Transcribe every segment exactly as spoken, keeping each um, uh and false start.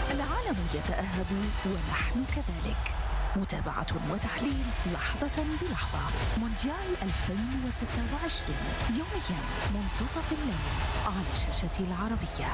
العالم يتأهب ونحن كذلك. متابعة وتحليل لحظة بلحظة. مونديال ألفين وستة وعشرين يوميا منتصف الليل على شاشة العربية.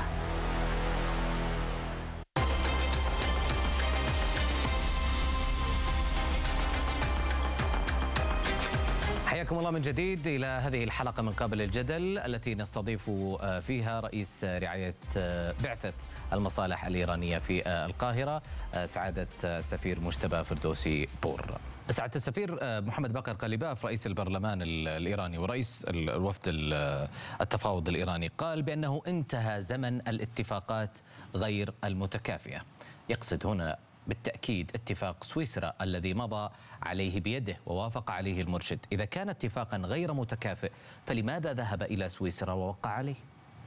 حياكم الله من جديد إلى هذه الحلقة من قابل الجدل التي نستضيف فيها رئيس رعاية بعثة المصالح الإيرانية في القاهرة سعادة السفير مجتبى فردوسي بور. سعادة السفير، محمد باقر قليباف رئيس البرلمان الإيراني ورئيس الوفد التفاوض الإيراني قال بأنه انتهى زمن الاتفاقات غير المتكافئة. يقصد هنا بالتأكيد اتفاق سويسرا الذي مضى عليه بيده ووافق عليه المرشد. إذا كان اتفاقا غير متكافئ فلماذا ذهب إلى سويسرا ووقع عليه؟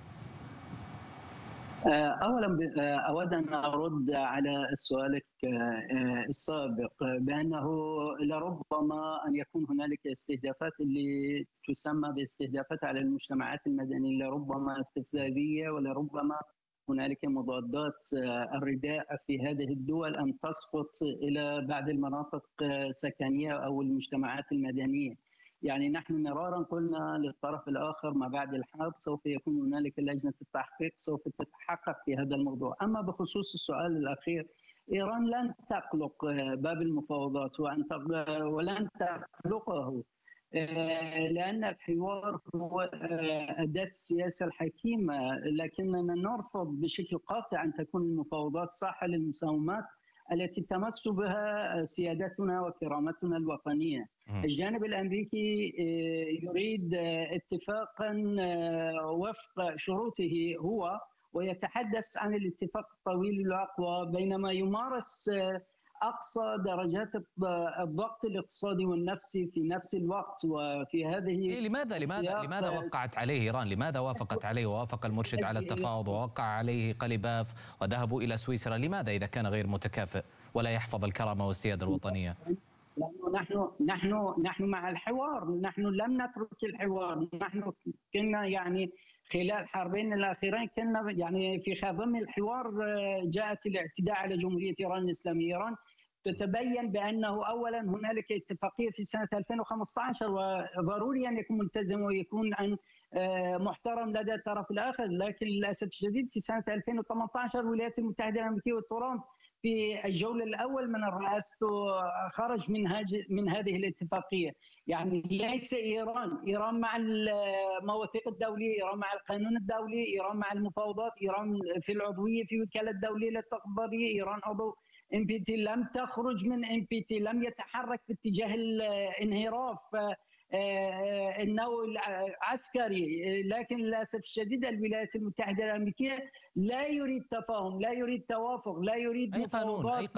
أولا أود أن أرد على سؤالك السابق بأنه لربما أن يكون هنالك استهدافات اللي تسمى باستهدافات على المجتمعات المدنية، لربما استفزازية، ولربما هنالك مضادات الرداء في هذه الدول أن تسقط إلى بعض المناطق السكنية أو المجتمعات المدنية. يعني نحن مرارا قلنا للطرف الآخر ما بعد الحرب سوف يكون هنالك لجنة التحقيق سوف تتحقق في هذا الموضوع. أما بخصوص السؤال الأخير، إيران لن تغلق باب المفاوضات ولن تغلقه، لأن الحوار هو أداة السياسة الحكيمة، لكننا نرفض بشكل قاطع أن تكون المفاوضات صاحة للمساومات التي تمس بها سيادتنا وكرامتنا الوطنية. الجانب الأمريكي يريد اتفاقا وفق شروطه هو ويتحدث عن الاتفاق الطويل العقوى، بينما يمارس أقصى درجات الضغط الاقتصادي والنفسي في نفس الوقت. وفي هذه لماذا لماذا لماذا وقعت عليه إيران؟ لماذا وافقت عليه ووافق المرشد على التفاوض ووقع عليه قليباف وذهبوا إلى سويسرا؟ لماذا إذا كان غير متكافئ ولا يحفظ الكرامة والسيادة الوطنية؟ نحن نحن نحن مع الحوار، نحن لم نترك الحوار. نحن كنا يعني خلال حربين الأخيرين كنا يعني في خضم الحوار جاءت الاعتداء على جمهورية إيران الإسلامية. إيران تتبين بأنه أولا هنالك اتفاقية في سنة ألفين وخمسة عشر وضروري أن يكون ملتزم ويكون أن محترم لدى الطرف الآخر، لكن للأسف الشديد في سنة ألفين وثمانية عشر الولايات المتحدة الأمريكية وترامب في الجولة الأول من الرئاسة خرج من من هذه الاتفاقية. يعني ليس إيران، إيران مع المواثيق الدولية، إيران مع القانون الدولي، إيران مع المفاوضات، إيران في العضوية في وكالة الدولية للتخبرية، إيران عضو إم بي تي، لم تخرج من إم بي تي، لم يتحرك باتجاه الانحراف النوع العسكري. لكن للأسف الشديد الولايات المتحدة الأمريكية لا يريد تفاهم، لا يريد توافق، لا يريد أي قانون، مفاوضات. أي